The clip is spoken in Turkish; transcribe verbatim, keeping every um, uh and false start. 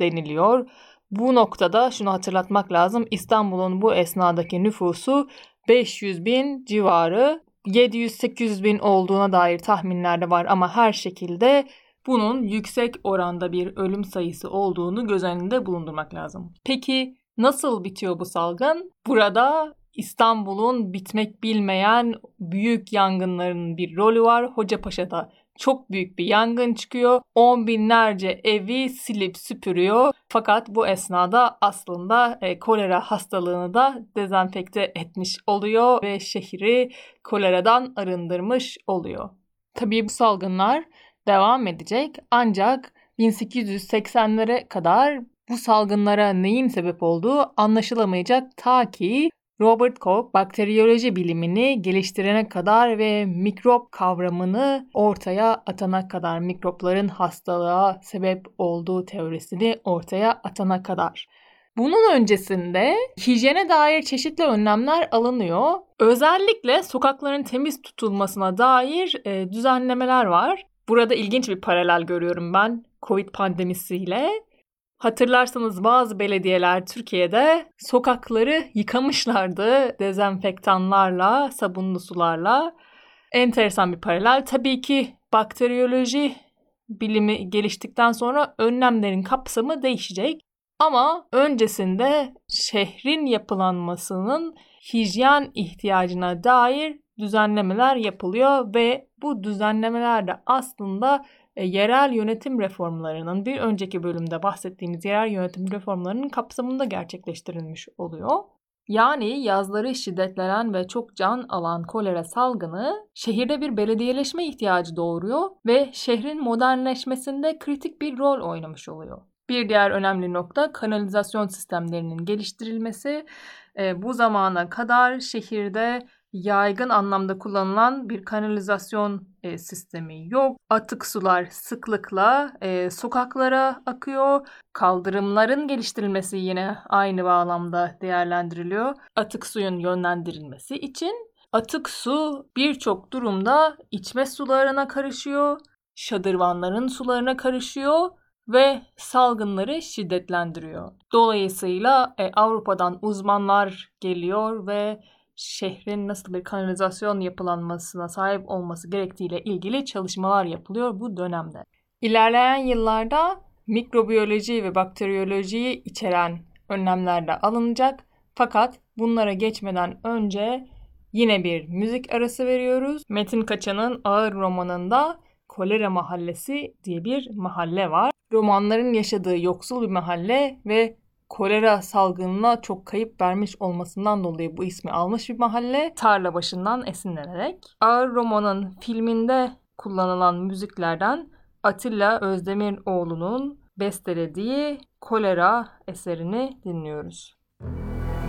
deniliyor. Bu noktada şunu hatırlatmak lazım. İstanbul'un bu esnadaki nüfusu beş yüz bin civarı, yedi yüz sekiz yüz bin olduğuna dair tahminler de var ama her şekilde bunun yüksek oranda bir ölüm sayısı olduğunu göz önünde bulundurmak lazım. Peki nasıl bitiyor bu salgın? Burada İstanbul'un bitmek bilmeyen büyük yangınların bir rolü var. Hocapaşa'da çok büyük bir yangın çıkıyor. On binlerce evi silip süpürüyor. Fakat bu esnada aslında e, kolera hastalığını da dezenfekte etmiş oluyor ve şehri koleradan arındırmış oluyor. Tabii bu salgınlar devam edecek ancak bin sekiz yüz seksenlere kadar bu salgınlara neyin sebep olduğu anlaşılamayacak ta ki Robert Koch bakteriyoloji bilimini geliştirene kadar ve mikrop kavramını ortaya atana kadar, mikropların hastalığa sebep olduğu teorisini ortaya atana kadar. Bunun öncesinde hijyene dair çeşitli önlemler alınıyor. Özellikle sokakların temiz tutulmasına dair e, düzenlemeler var. Burada ilginç bir paralel görüyorum ben Covid pandemisiyle. Hatırlarsanız bazı belediyeler Türkiye'de sokakları yıkamışlardı dezenfektanlarla, sabunlu sularla. Enteresan bir paralel. Tabii ki bakteriyoloji bilimi geliştikten sonra önlemlerin kapsamı değişecek. Ama öncesinde şehrin yapılanmasının hijyen ihtiyacına dair düzenlemeler yapılıyor ve bu düzenlemeler de aslında E, yerel yönetim reformlarının bir önceki bölümde bahsettiğimiz yerel yönetim reformlarının kapsamında gerçekleştirilmiş oluyor. Yani yazları şiddetlenen ve çok can alan kolera salgını şehirde bir belediyeleşme ihtiyacı doğuruyor ve şehrin modernleşmesinde kritik bir rol oynamış oluyor. Bir diğer önemli nokta kanalizasyon sistemlerinin geliştirilmesi. E, bu zamana kadar şehirde yaygın anlamda kullanılan bir kanalizasyon e, sistemi yok. Atık sular sıklıkla e, sokaklara akıyor. Kaldırımların geliştirilmesi yine aynı bağlamda değerlendiriliyor. Atık suyun yönlendirilmesi için atık su birçok durumda içme sularına karışıyor, şadırvanların sularına karışıyor ve salgınları şiddetlendiriyor. Dolayısıyla e, Avrupa'dan uzmanlar geliyor ve şehrin nasıl bir kanalizasyon yapılanmasına sahip olması gerektiğiyle ilgili çalışmalar yapılıyor bu dönemde. İlerleyen yıllarda mikrobiyoloji ve bakteriyolojiyi içeren önlemler de alınacak. Fakat bunlara geçmeden önce yine bir müzik arası veriyoruz. Metin Kaçan'ın Ağır romanında Kolera Mahallesi diye bir mahalle var. Romanların yaşadığı yoksul bir mahalle ve kolera salgınına çok kayıp vermiş olmasından dolayı bu ismi almış bir mahalle. Tarlabaşı'ndan esinlenerek. Ağır romanın filminde kullanılan müziklerden Atilla Özdemiroğlu'nun bestelediği Kolera eserini dinliyoruz.